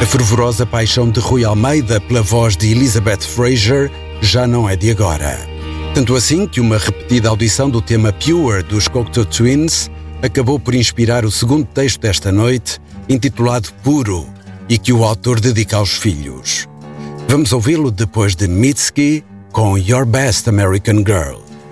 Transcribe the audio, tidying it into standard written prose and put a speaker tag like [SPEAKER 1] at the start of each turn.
[SPEAKER 1] A fervorosa paixão de Rui Almeida pela voz de Elizabeth Fraser já não é de agora. Tanto assim que uma repetida audição do tema Pure dos Cocteau Twins acabou por inspirar o segundo texto desta noite, intitulado Puro, e que o autor dedica aos filhos. Vamos ouvi-lo depois de Mitski com Your Best American Girl.